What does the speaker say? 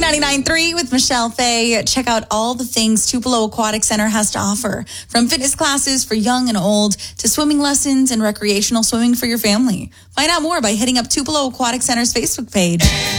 99.3 with Michelle Fay. Check out all the things Tupelo Aquatic Center has to offer, from fitness classes for young and old to swimming lessons and recreational swimming for your family. Find out more by hitting up Tupelo Aquatic Center's Facebook page.